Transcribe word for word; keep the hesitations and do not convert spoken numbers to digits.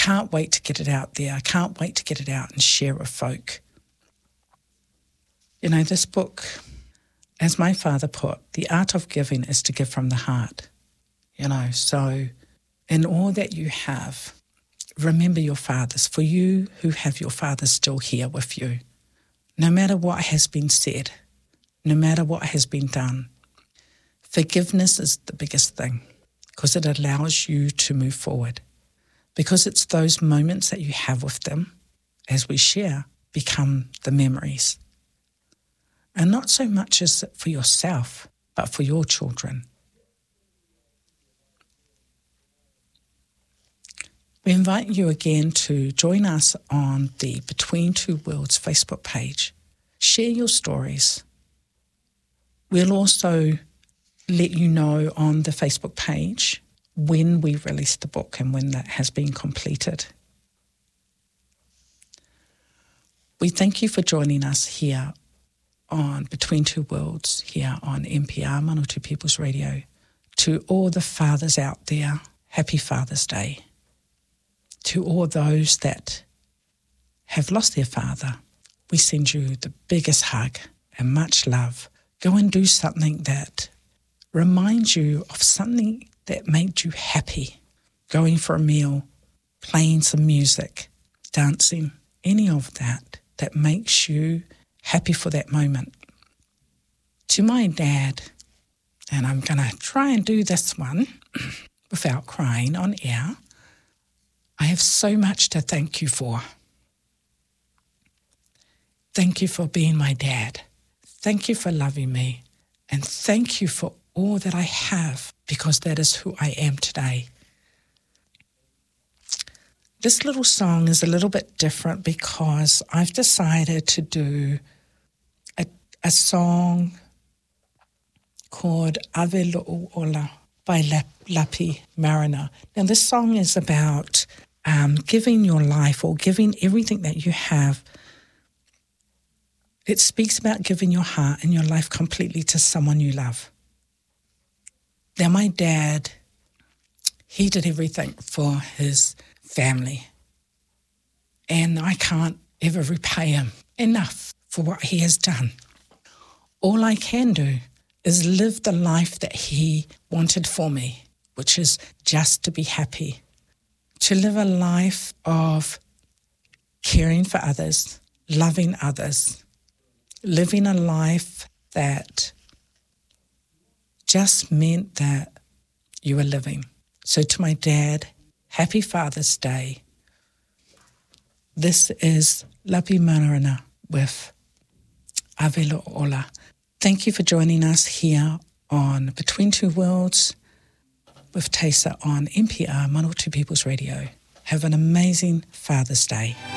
can't wait to get it out there. I can't wait to get it out and share it with folk. You know, this book, as my father put, the art of giving is to give from the heart. You know, so in all that you have, remember your fathers. For you who have your fathers still here with you, no matter what has been said, no matter what has been done, forgiveness is the biggest thing because it allows you to move forward. Because it's those moments that you have with them, as we share, become the memories. And not so much as for yourself, but for your children. We invite you again to join us on the Between Two Worlds Facebook page. Share your stories. We'll also let you know on the Facebook page when we release the book and when that has been completed. We thank you for joining us here on Between Two Worlds, here on M P R, Manawatu People's Radio. To all the fathers out there, happy Father's Day. To all those that have lost their father, we send you the biggest hug and much love. Go and do something that reminds you of something that made you happy. Going for a meal, playing some music, dancing, any of that that makes you happy for that moment. To my dad, and I'm going to try and do this one without crying on air, I have so much to thank you for. Thank you for being my dad. Thank you for loving me. And thank you for all that I have, because that is who I am today. This little song is a little bit different because I've decided to do a, a song called Ave Lo'ola by Lapi Mariner. Now this song is about um, giving your life or giving everything that you have. It speaks about giving your heart and your life completely to someone you love. Now, my dad, he did everything for his family. And I can't ever repay him enough for what he has done. All I can do is live the life that he wanted for me, which is just to be happy. To live a life of caring for others, loving others, living a life that just meant that you were living. So to my dad, happy Father's Day. This is Lapi Mariner with Ave Lo'ola. Thank you for joining us here on Between Two Worlds with Taysa on M P R, Manawatu People's Radio. Have an amazing Father's Day.